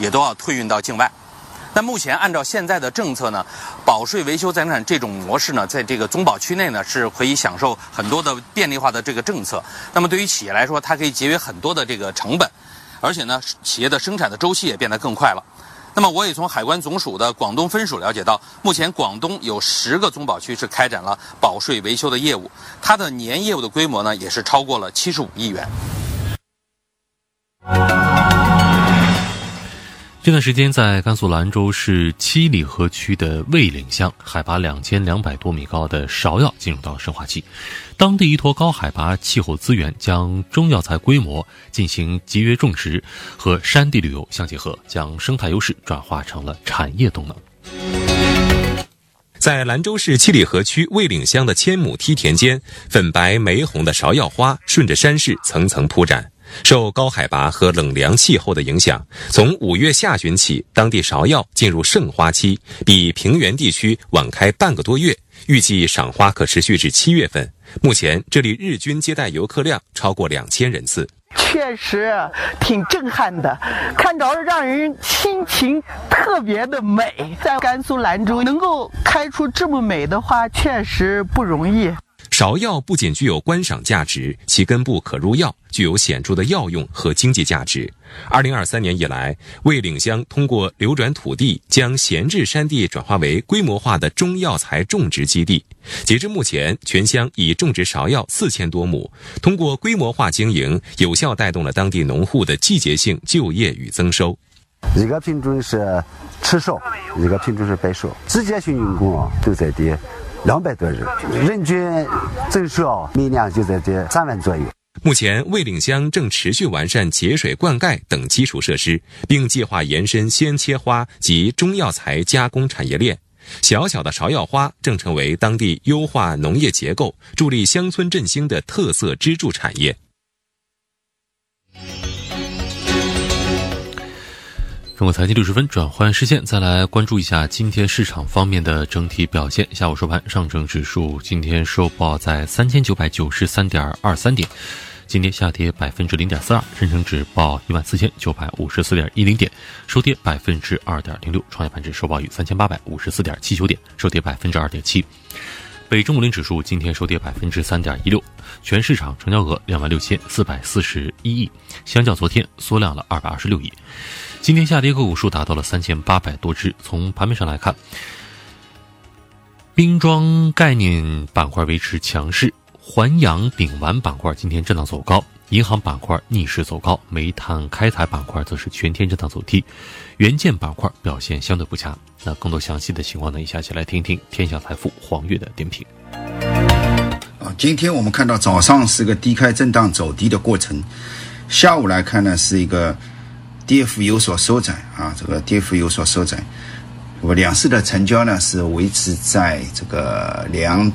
也都要退运到境外。那目前按照现在的政策呢，保税维修再生产这种模式呢，在这个综保区内呢是可以享受很多的便利化的这个政策。那么对于企业来说，它可以节约很多的这个成本，而且呢，企业的生产的周期也变得更快了。那么我也从海关总署的广东分署了解到，目前广东有10个综保区是开展了保税维修的业务，它的年业务的规模呢也是超过了75亿元。 这段时间，在甘肃兰州市七里河区的卫岭乡，海拔2200多米高的芍药进入到生化期。当地依托高海拔气候资源，将中药材规模进行集约种植和山地旅游相结合，将生态优势转化成了产业动能。 在兰州市七里河区卫岭乡的千亩梯田间，粉白玫红的芍药花顺着山势层层铺展。受高海拔和冷凉气候的影响，从5月下旬起，当地芍药进入盛花期，比平原地区晚开半个多月，预计赏花可持续至7月份。目前这里日均接待游客量超过2000人次。 确实挺震撼的，看着让人心情特别的美。在甘肃兰州能够开出这么美的花，确实不容易。 芍药不仅具有观赏价值，其根部可入药，具有显著的药用和经济价值。2023年以来，卫岭乡通过流转土地，将闲置山地转化为规模化的中药材种植基地。截至目前，全乡已种植芍药4000多亩，通过规模化经营，有效带动了当地农户的季节性就业与增收。 一个品种是赤芍，一个品种是白芍，季节性用工都在这200多人，人均增收每年就在这3万左右。 目前，卫岭乡正持续完善节水灌溉等基础设施，并计划延伸鲜切花及中药材加工产业链。小小的芍药花正成为当地优化农业结构、助力乡村振兴的特色支柱产业。 中国财经60分，转换视线，再来关注一下今天市场方面的整体表现。下午收盘，上证指数今天收报在3993.23点，今天下跌0.42%，深成指报14954.10点，收跌2.06%，创业板指收报于3854.79点，收跌2.7%。北中国林指数今天收跌3.16%，全市场成交额26441亿，相较昨天缩量了226亿。今天下跌个股数达到了3800多只。从盘面上来看，冰装概念板块维持强势，环氧丙烷板块今天震荡走高，银行板块逆势走高，煤炭开采板块则是全天震荡走低，元件板块表现相对不佳。那更多详细的情况呢，以下一起来听一听天下财富黄月的点评。 今天我们看到早上是个低开震荡走低的过程，下午来看呢是一个跌幅有所收窄啊，这个跌幅有所收窄。两市的成交呢是维持在这个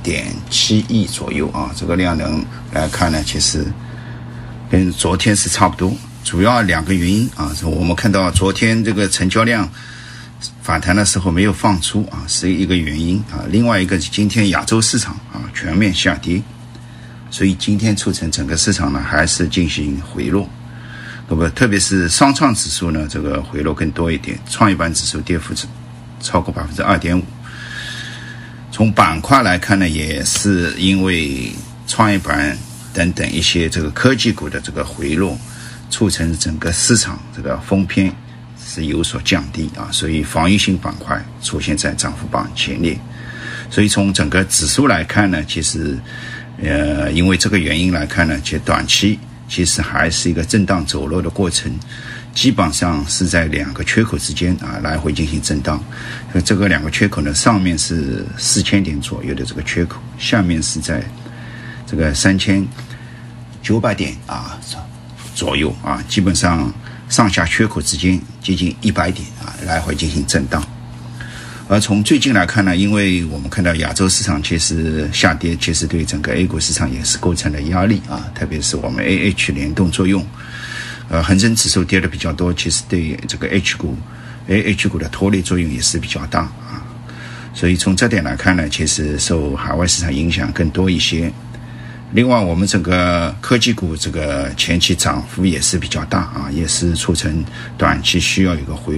2.7亿左右啊，这个量能来看呢，其实跟昨天是差不多。主要2个原因啊，我们看到昨天这个成交量反弹的时候没有放出啊，是一个原因啊。另外一个，今天亚洲市场啊全面下跌，所以今天促成整个市场呢还是进行回落。那么特别是上创指数呢，这个回落更多一点，创业板指数跌幅超过 2.5%。 从板块来看呢，也是因为创业板等等一些这个科技股的这个回落，促成整个市场这个风偏是有所降低啊，所以防御性板块出现在涨幅榜前列。所以从整个指数来看呢，其实因为这个原因来看呢，其实短期其实还是一个震荡走弱的过程，基本上是在2个缺口之间啊来回进行震荡。这个2个缺口呢，上面是4000点左右的这个缺口，下面是在这个3900点啊左右啊，基本上上下缺口之间接近100点啊来回进行震荡。而从最近来看呢，因为我们看到亚洲市场其实下跌，其实对整个 A 股市场也是构成了压力啊，特别是我们 AH 联动作用，恒生指数跌的比较多，其实对这个 AH 股的拖累作用也是比较大啊。所以从这点来看呢，其实受海外市场影响更多一些。另外，我们整个科技股这个前期涨幅也是比较大啊，也是促成短期需要一个回